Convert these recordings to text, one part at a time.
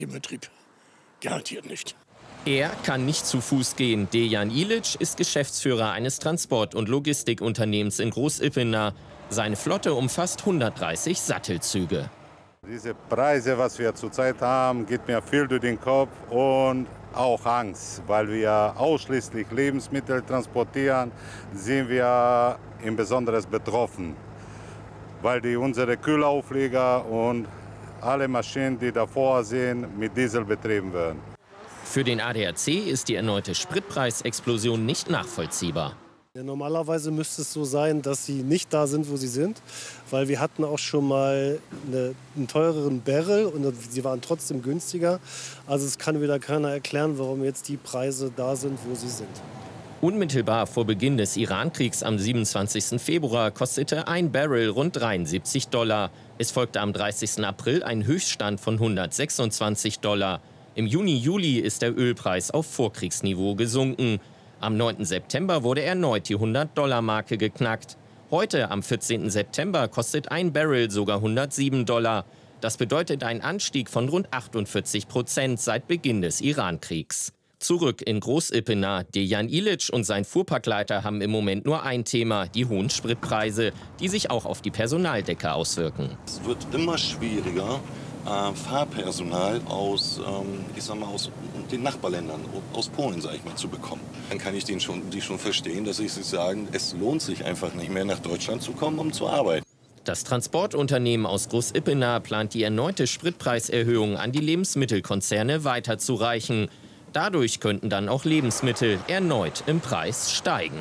im Betrieb. Garantiert nicht. Er kann nicht zu Fuß gehen. Dejan Ilic ist Geschäftsführer eines Transport- und Logistikunternehmens in Groß-Ippener. Seine Flotte umfasst 130 Sattelzüge. Diese Preise, was wir zurzeit haben, geht mir viel durch den Kopf und auch Angst, weil wir ausschließlich Lebensmittel transportieren, sind wir im Besonderen betroffen, weil unsere Kühlaufleger und alle Maschinen, die davor sind, mit Diesel betrieben werden. Für den ADAC ist die erneute Spritpreisexplosion nicht nachvollziehbar. Ja, normalerweise müsste es so sein, dass sie nicht da sind, wo sie sind, weil wir hatten auch schon mal einen teureren Barrel und sie waren trotzdem günstiger. Also es kann wieder keiner erklären, warum jetzt die Preise da sind, wo sie sind. Unmittelbar vor Beginn des Iran-Kriegs am 27. Februar kostete ein Barrel rund $73. Es folgte am 30. April ein Höchststand von $126. Im Juni-Juli ist der Ölpreis auf Vorkriegsniveau gesunken. Am 9. September wurde erneut die $100-Marke geknackt. Heute, am 14. September, kostet ein Barrel sogar $107. Das bedeutet einen Anstieg von rund 48% seit Beginn des Iran-Kriegs. Zurück in Groß-Ippener. Dejan Ilic und sein Fuhrparkleiter haben im Moment nur ein Thema: die hohen Spritpreise, die sich auch auf die Personaldecke auswirken. Es wird immer schwieriger, Fahrpersonal aus den Nachbarländern, aus Polen, sag ich mal, zu bekommen. Dann kann ich die schon verstehen, dass sie sagen, es lohnt sich einfach nicht mehr nach Deutschland zu kommen, um zu arbeiten. Das Transportunternehmen aus Groß-Ippener plant die erneute Spritpreiserhöhung an die Lebensmittelkonzerne weiterzureichen. Dadurch könnten dann auch Lebensmittel erneut im Preis steigen.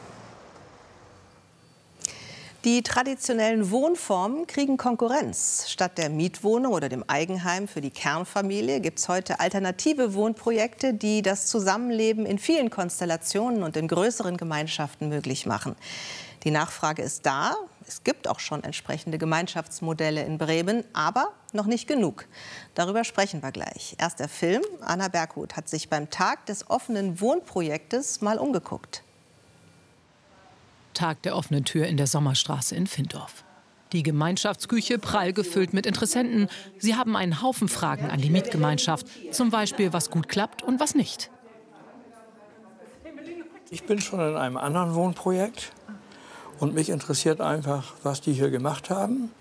Die traditionellen Wohnformen kriegen Konkurrenz. Statt der Mietwohnung oder dem Eigenheim für die Kernfamilie gibt es heute alternative Wohnprojekte, die das Zusammenleben in vielen Konstellationen und in größeren Gemeinschaften möglich machen. Die Nachfrage ist da. Es gibt auch schon entsprechende Gemeinschaftsmodelle in Bremen, aber noch nicht genug. Darüber sprechen wir gleich. Erst der Film. Anna Berghut hat sich beim Tag des offenen Wohnprojektes mal umgeguckt. Tag der offenen Tür in der Sommerstraße in Findorf. Die Gemeinschaftsküche prall gefüllt mit Interessenten. Sie haben einen Haufen Fragen an die Mietgemeinschaft. Zum Beispiel, was gut klappt und was nicht. Ich bin schon in einem anderen Wohnprojekt und mich interessiert einfach, was die hier gemacht haben.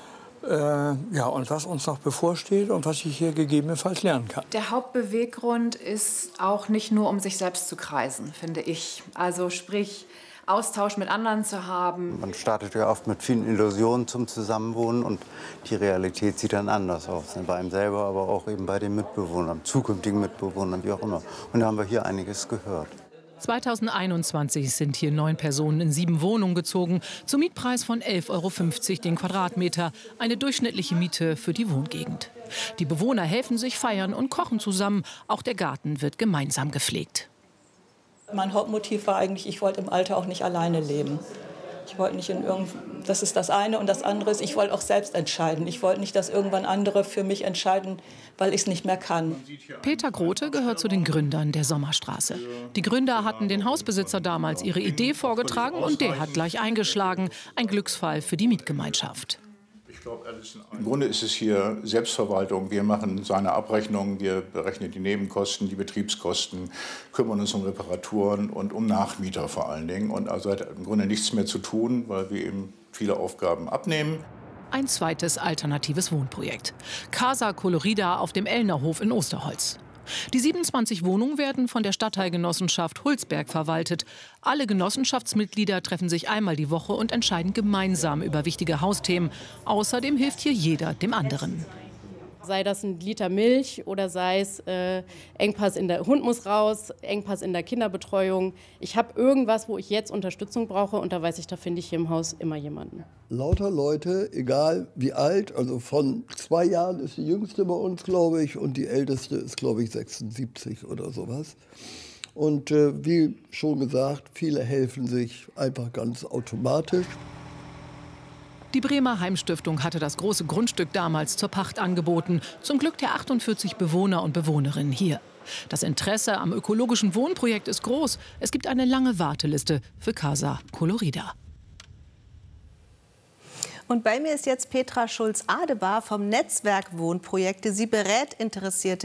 Und was uns noch bevorsteht und was ich hier gegebenenfalls lernen kann. Der Hauptbeweggrund ist auch nicht nur, um sich selbst zu kreisen, finde ich. Also sprich, Austausch mit anderen zu haben. Man startet ja oft mit vielen Illusionen zum Zusammenwohnen und die Realität sieht dann anders aus. Bei einem selber, aber auch eben bei den Mitbewohnern, zukünftigen Mitbewohnern, wie auch immer. Und da haben wir hier einiges gehört. 2021 sind hier 9 Personen in 7 Wohnungen gezogen, zum Mietpreis von 11,50 € den Quadratmeter, eine durchschnittliche Miete für die Wohngegend. Die Bewohner helfen sich, feiern und kochen zusammen. Auch der Garten wird gemeinsam gepflegt. Mein Hauptmotiv war eigentlich, ich wollte im Alter auch nicht alleine leben. Ich wollte nicht das ist das eine. Und das andere ist, ich wollte auch selbst entscheiden. Ich wollte nicht, dass irgendwann andere für mich entscheiden, weil ich es nicht mehr kann. Peter Grote gehört zu den Gründern der Sommerstraße. Die Gründer hatten den Hausbesitzer damals ihre Idee vorgetragen und der hat gleich eingeschlagen. Ein Glücksfall für die Mietgemeinschaft. Im Grunde ist es hier Selbstverwaltung. Wir machen seine Abrechnung, wir berechnen die Nebenkosten, die Betriebskosten, kümmern uns um Reparaturen und um Nachmieter vor allen Dingen. Und also hat im Grunde nichts mehr zu tun, weil wir eben viele Aufgaben abnehmen. Ein zweites alternatives Wohnprojekt. Casa Colorida auf dem Ellnerhof in Osterholz. Die 27 Wohnungen werden von der Stadtteilgenossenschaft Hulsberg verwaltet. Alle Genossenschaftsmitglieder treffen sich einmal die Woche und entscheiden gemeinsam über wichtige Hausthemen. Außerdem hilft hier jeder dem anderen. Sei das ein Liter Milch oder sei es Engpass in der Hund muss raus, Engpass in der Kinderbetreuung. Ich habe irgendwas, wo ich jetzt Unterstützung brauche und da weiß ich, da finde ich hier im Haus immer jemanden. Lauter Leute, egal wie alt, also von 2 Jahren ist die jüngste bei uns, glaube ich, und die älteste ist, glaube ich, 76 oder sowas. Und wie schon gesagt, viele helfen sich einfach ganz automatisch. Die Bremer Heimstiftung hatte das große Grundstück damals zur Pacht angeboten. Zum Glück der 48 Bewohner und Bewohnerinnen hier. Das Interesse am ökologischen Wohnprojekt ist groß. Es gibt eine lange Warteliste für Casa Colorida. Und bei mir ist jetzt Petra Schulz-Adebar vom Netzwerk Wohnprojekte. Sie berät Interessierte